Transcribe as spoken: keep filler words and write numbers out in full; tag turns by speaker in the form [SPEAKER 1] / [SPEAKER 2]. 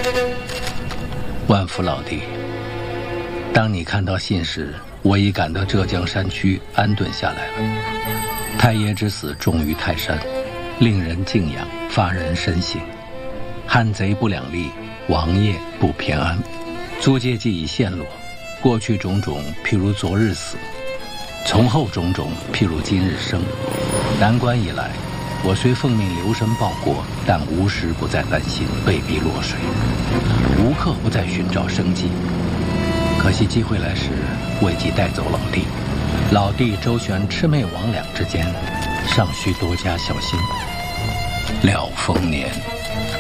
[SPEAKER 1] 万福老弟，当你看到信时，我已赶到浙江山区安顿下来了。太爷之死重于泰山，令人敬仰，发人深省。汉贼不两立，王业不偏安。租界既已陷落，过去种种譬如昨日死，从后种种譬如今日生。南关以来，我虽奉命留身报国，但无时不再担心被逼落水，无刻不在寻找生计。可惜机会来时，未及带走老弟。老弟周旋魑魅魍魉之间，尚需多加小心。了丰年。